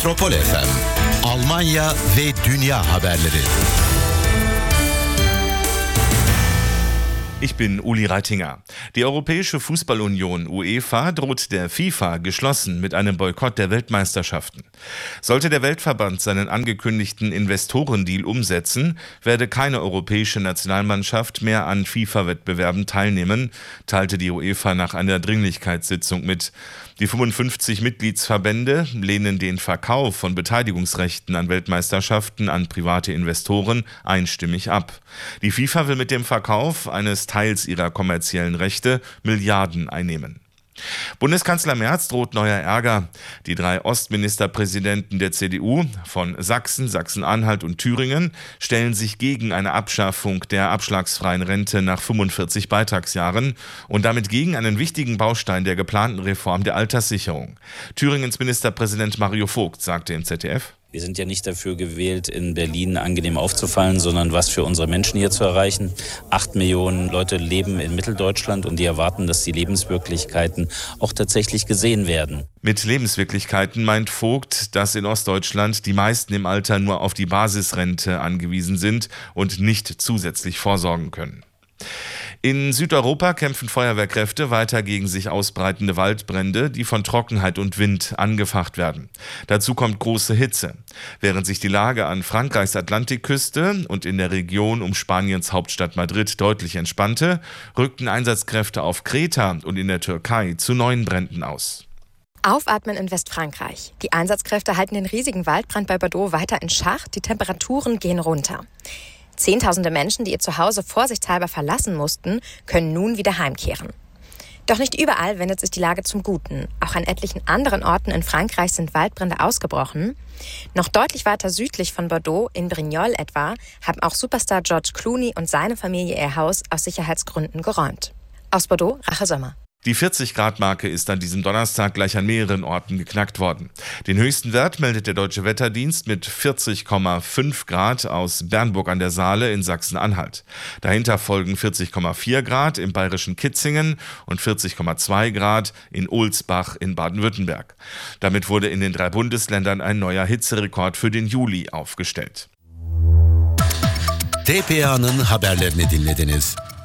Metropol FM, Almanya ve dünya haberleri. Ich bin Uli Reitinger. Die Europäische Fußballunion UEFA droht der FIFA geschlossen mit einem Boykott der Weltmeisterschaften. Sollte der Weltverband seinen angekündigten Investorendeal umsetzen, werde keine europäische Nationalmannschaft mehr an FIFA-Wettbewerben teilnehmen, teilte die UEFA nach einer Dringlichkeitssitzung mit. Die 55 Mitgliedsverbände lehnen den Verkauf von Beteiligungsrechten an Weltmeisterschaften an private Investoren einstimmig ab. Die FIFA will mit dem Verkauf eines Teils ihrer kommerziellen Rechte Milliarden einnehmen. Bundeskanzler Merz droht neuer Ärger. Die 3 Ostministerpräsidenten der CDU von Sachsen, Sachsen-Anhalt und Thüringen stellen sich gegen eine Abschaffung der abschlagsfreien Rente nach 45 Beitragsjahren und damit gegen einen wichtigen Baustein der geplanten Reform der Alterssicherung. Thüringens Ministerpräsident Mario Vogt sagte im ZDF: Wir sind ja nicht dafür gewählt, in Berlin angenehm aufzufallen, sondern was für unsere Menschen hier zu erreichen. 8 Millionen Leute leben in Mitteldeutschland und die erwarten, dass die Lebenswirklichkeiten auch tatsächlich gesehen werden. Mit Lebenswirklichkeiten meint Vogt, dass in Ostdeutschland die meisten im Alter nur auf die Basisrente angewiesen sind und nicht zusätzlich vorsorgen können. In Südeuropa kämpfen Feuerwehrkräfte weiter gegen sich ausbreitende Waldbrände, die von Trockenheit und Wind angefacht werden. Dazu kommt große Hitze. Während sich die Lage an Frankreichs Atlantikküste und in der Region um Spaniens Hauptstadt Madrid deutlich entspannte, rückten Einsatzkräfte auf Kreta und in der Türkei zu neuen Bränden aus. Aufatmen in Westfrankreich. Die Einsatzkräfte halten den riesigen Waldbrand bei Bordeaux weiter in Schach. Die Temperaturen gehen runter. Zehntausende Menschen, die ihr Zuhause vorsichtshalber verlassen mussten, können nun wieder heimkehren. Doch nicht überall wendet sich die Lage zum Guten. Auch an etlichen anderen Orten in Frankreich sind Waldbrände ausgebrochen. Noch deutlich weiter südlich von Bordeaux, in Brignoles etwa, haben auch Superstar George Clooney und seine Familie ihr Haus aus Sicherheitsgründen geräumt. Aus Bordeaux, Rache Sommer. Die 40-Grad-Marke ist an diesem Donnerstag gleich an mehreren Orten geknackt worden. Den höchsten Wert meldet der Deutsche Wetterdienst mit 40,5 Grad aus Bernburg an der Saale in Sachsen-Anhalt. Dahinter folgen 40,4 Grad im bayerischen Kitzingen und 40,2 Grad in Ohlsbach in Baden-Württemberg. Damit wurde in den 3 Bundesländern ein neuer Hitzerekord für den Juli aufgestellt. TPA'nın haberlerini dinlediniz.